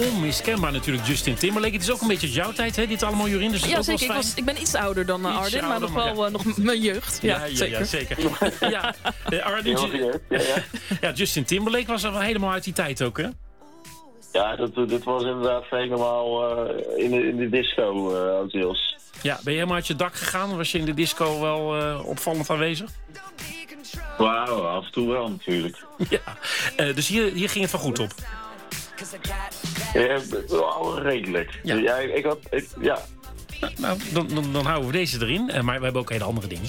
onmiskenbaar natuurlijk Justin Timberlake. Het is ook een beetje jouw tijd, hè, dit allemaal, Jorien. Dus Ja, zeker. Ik ben iets ouder dan Arden, maar nog wel nog mijn jeugd. Ja, zeker. Arden, Justin Timberlake was er wel helemaal uit die tijd ook, hè? Ja, dit was inderdaad helemaal in de disco, hotels. Ja, ben je helemaal uit je dak gegaan? Was je in de disco wel opvallend aanwezig? Wauw, af en toe wel natuurlijk. Ja, dus hier ging het wel goed op? Ja, wel redelijk. Ja. Ja, Nou, dan houden we deze erin. Maar we hebben ook hele andere dingen.